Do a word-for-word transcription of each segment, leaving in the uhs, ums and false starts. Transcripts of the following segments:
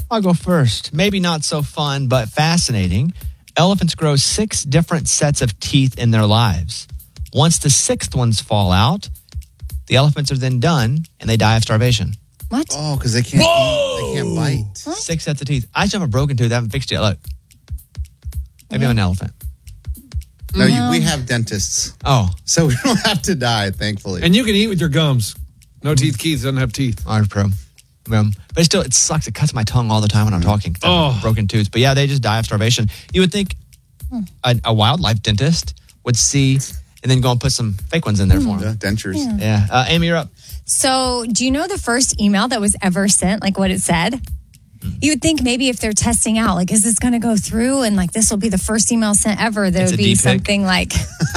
I'll go first. Maybe not so fun, but fascinating. Elephants grow six different sets of teeth in their lives. Once the sixth ones fall out, the elephants are then done and they die of starvation. What? Oh, because they can't eat, they can't bite. What? Six sets of teeth. I just have a broken tooth. I haven't fixed it yet. Look. Maybe I'm an elephant. No, you, we have dentists. Oh. So we don't have to die, thankfully. And you can eat with your gums. No teeth. Keith doesn't have teeth. All right, pro. Um, but it still, it sucks. It cuts my tongue all the time when I'm talking. Oh. Broken tooth. But yeah, they just die of starvation. You would think a, a wildlife dentist would see and then go and put some fake ones in there for them. Yeah, dentures. Yeah. Yeah. Uh, Amy, you're up. So, do you know the first email that was ever sent, like what it said? You would think maybe if they're testing out, like, is this going to go through? And like, this will be the first email sent ever. There It's would a be D-pic. something like,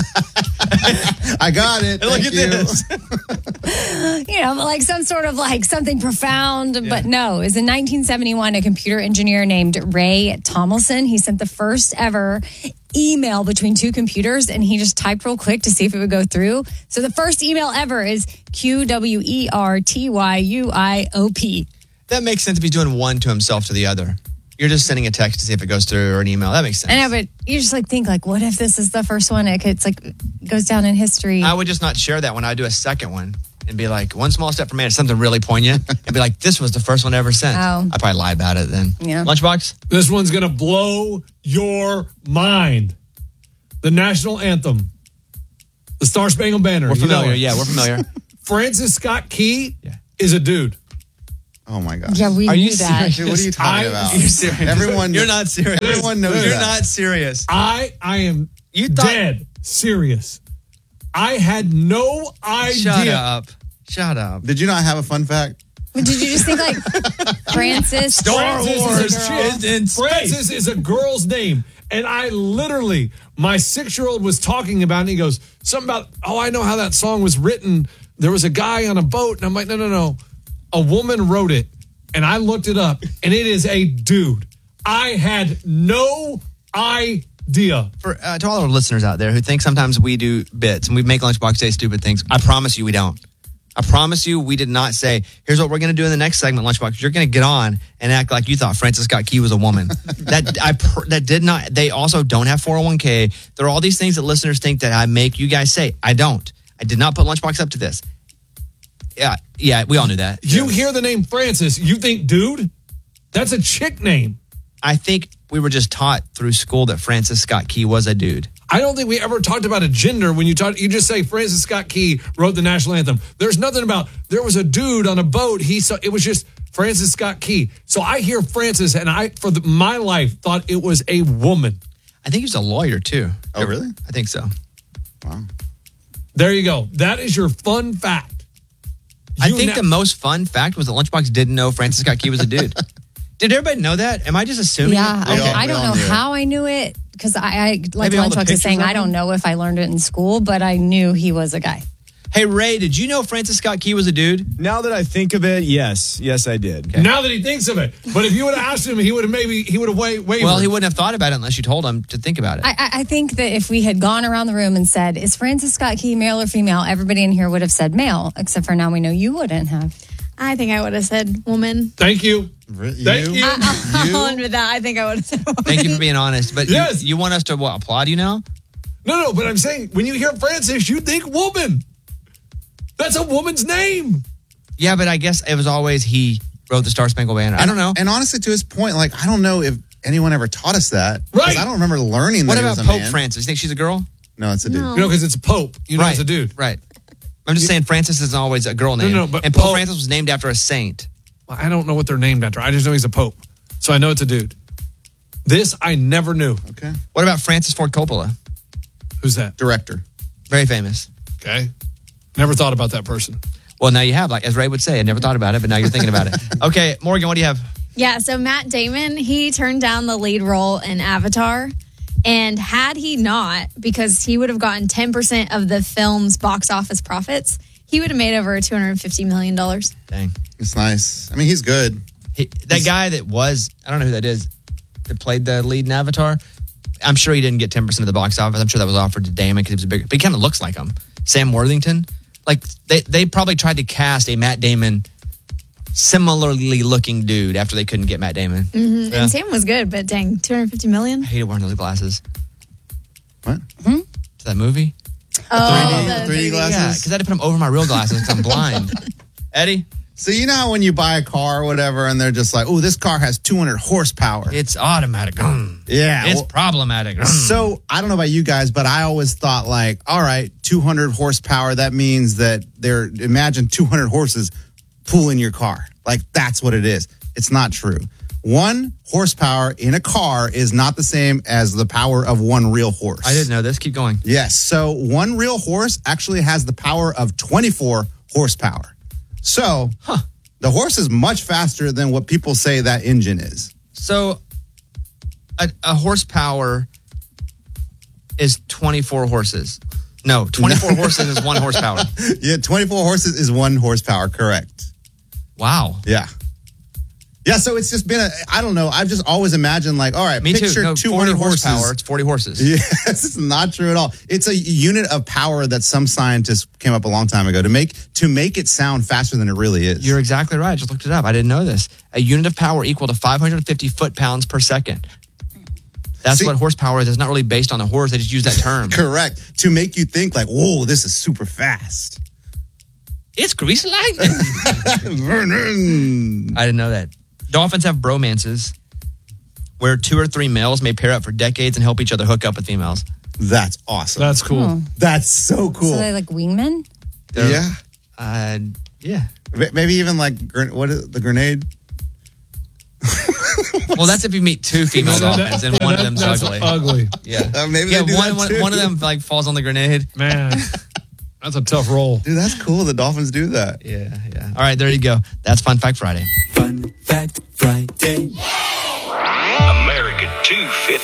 I got it. Look Thank at you. this. you know, like some sort of like something profound. But no, it was in nineteen seventy-one, a computer engineer named Ray Tomlinson. He sent the first ever email between two computers and he just typed real quick to see if it would go through. So the first email ever is Q W E R T Y U I O P. That makes sense if he's doing one to himself to the other. You're just sending a text to see if it goes through or an email. That makes sense. I know, but you just like think like, what if this is the first one? It could, it's like goes down in history. I would just not share that one. I'd do a second one and be like, one small step for man, something really poignant. And be like, this was the first one ever sent. Oh. I'd probably lie about it then. Yeah. Lunchbox? This one's going to blow your mind. The national anthem. The Star Spangled Banner. We're You know familiar. it. Yeah, we're familiar. Francis Scott Key Yeah. is a dude. Oh, my gosh. yeah, we Are knew you that. serious? Dude, what are you talking I- about? You're serious. Everyone, You're not serious. Everyone knows You're that. not serious. I I am You thought- dead serious. I had no idea. Shut up. Shut up. Did you not have a fun fact? Did you just think like Francis? Star Francis Wars is a girl. is in space. Francis is a girl's name. And I literally, my six-year-old was talking about it, and he goes, something about, oh, I know how that song was written. There was a guy on a boat. And I'm like, no, no, no. A woman wrote it. And I looked it up, and it is a dude. I had no idea. For uh, to all our listeners out there who think sometimes we do bits and we make Lunchbox say stupid things, I promise you we don't. I promise you we did not say, here's what we're going to do in the next segment, Lunchbox. You're going to get on and act like you thought Francis Scott Key was a woman. that I pr- that did not. They also don't have four oh one k. There are all these things that listeners think that I make you guys say. I don't. I did not put Lunchbox up to this. Yeah, yeah, we all knew that. You hear the name Francis, you think, dude, that's a chick name. I think we were just taught through school that Francis Scott Key was a dude. I don't think we ever talked about a gender when you talk. You just say Francis Scott Key wrote the national anthem. There's nothing about there was a dude on a boat. He saw it was just Francis Scott Key. So I hear Francis, and I for the, my life thought it was a woman. I think he was a lawyer too. Oh, really? I think so. Wow. There you go. That is your fun fact. I You think na- the most fun fact was that Lunchbox didn't know Francis Scott Key was a dude. Did everybody know that? Am I just assuming? Yeah, We all- I, I we don't all know knew it. how I knew it because I, I like Maybe all the Lunchbox pictures is saying of I don't him? know if I learned it in school, but I knew he was a guy. Hey, Ray, did you know Francis Scott Key was a dude? Now that I think of it, yes. Yes, I did. now that he thinks of it. But if you would have asked him, he would have maybe he would have wa- wavered. Well, he wouldn't have thought about it unless you told him to think about it. I, I I think that if we had gone around the room and said, "Is Francis Scott Key male or female?" everybody in here would have said male, except for now we know you wouldn't have. I think I would have said woman. Thank you. Re- Thank you. I'll admit that. I think I would have said woman. Thank you for being honest. But Yes. you, you want us to what, applaud you now? No, no, but I'm saying when you hear Francis, you think woman. That's a woman's name. Yeah, but I guess it was always he wrote the Star Spangled Banner. I don't know. And honestly, to his point, like, I don't know if anyone ever taught us that. 'Cause Right. I don't remember learning What that he about was a Pope man. Francis? You think she's a girl? No, it's a dude. No. You know, because it's a pope. You know, right. it's a dude. Right. I'm just saying Francis is always a girl name. no, but and Pope Pope- Francis was named after a saint. Well, I don't know what they're named after. I just know he's a pope. So I know it's a dude. This I never knew. Okay. What about Francis Ford Coppola? Who's that? Director. Very famous. Okay. Never thought about that person. Well, now you have, like as Ray would say, I never thought about it, but now you're thinking about it. Okay, Morgan, what do you have? Yeah, so Matt Damon, he turned down the lead role in Avatar. And had he not, because he would have gotten ten percent of the film's box office profits, he would have made over two hundred fifty million dollars. Dang. It's nice. I mean, he's good. He, that guy that was, I don't know who that is, that played the lead in Avatar. I'm sure he didn't get ten percent of the box office. I'm sure that was offered to Damon because he was a big, but he kind of looks like him. Sam Worthington. Like, they, they probably tried to cast a Matt Damon similarly looking dude after they couldn't get Matt Damon. Mhm. Yeah. And Sam was good, but dang, two hundred fifty million. I hated wearing those glasses. What? Is that movie? Oh, the three D glasses? Yeah, because I had to put them over my real glasses because I'm blind. Eddie? So you know how when you buy a car or whatever, and they're just like, "Oh, this car has two hundred horsepower." It's automatic. Mm. Yeah. It's well- problematic. Mm. So I don't know about you guys, but I always thought like, all right, two hundred horsepower. That means that they're imagine two hundred horses pulling your car. Like that's what it is. It's not true. One horsepower in a car is not the same as the power of one real horse. I didn't know this. Keep going. Yes. So one real horse actually has the power of twenty-four horsepower. So Huh. the horse is much faster than what people say that engine is. So a, a horsepower is twenty-four horses. No, twenty-four horses is one horsepower. Yeah, twenty-four horses is one horsepower. Correct. Wow. Yeah. Yeah, so it's just been a, I don't know, I've just always imagined like, all right, Me too. picture No, two forty hundred horsepower. horses. It's forty horses. Yes, it's not true at all. It's a unit of power that some scientists came up a long time ago to make to make it sound faster than it really is. You're exactly right. I just looked it up. I didn't know this. A unit of power equal to five hundred fifty foot-pounds per second. That's See- what horsepower is. It's not really based on the horse. They just use that term. Correct. To make you think like, whoa, this is super fast. It's grease lightning. Vernon. I didn't know that. Dolphins have bromances where two or three males may pair up for decades and help each other hook up with females. That's awesome. That's cool. That's so cool. So they like wingmen? They're- yeah. Uh, yeah. M- Maybe even like, gr- what is it, the grenade? Well, that's if you meet two female dolphins and one of them's That's ugly. ugly. Yeah. Uh, maybe yeah, they do one, that one, too. one of them like falls on the grenade. Man, that's a tough roll. Dude, that's cool. The Dolphins do that. Yeah, yeah. All right, there you go. That's Fun Fact Friday. Fun Fact Friday. American two fifty.